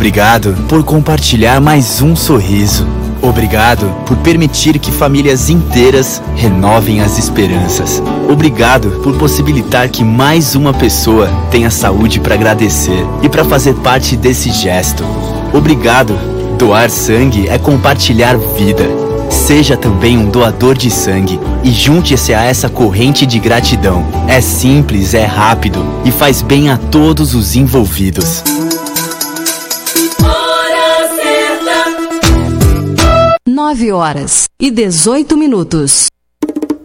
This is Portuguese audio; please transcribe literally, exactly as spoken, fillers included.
Obrigado por compartilhar mais um sorriso. Obrigado por permitir que famílias inteiras renovem as esperanças. Obrigado por possibilitar que mais uma pessoa tenha saúde para agradecer e para fazer parte desse gesto. Obrigado. Doar sangue é compartilhar vida. Seja também um doador de sangue e junte-se a essa corrente de gratidão. É simples, é rápido e faz bem a todos os envolvidos. nove horas e dezoito minutos.